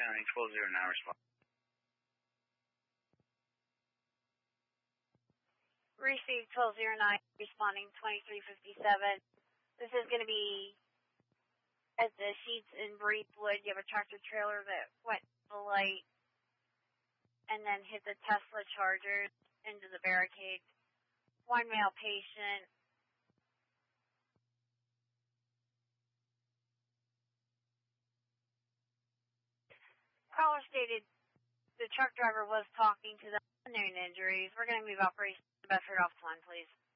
1209 respond. Received 1209, responding 2357. This is going to be at the Sheets in Breezewood. You have a tractor trailer that went the light and then hit the Tesla chargers into the barricade. One male patient. Caller stated the truck driver was talking to the unknown injuries. We're going to move operations to Bedford off 1, please.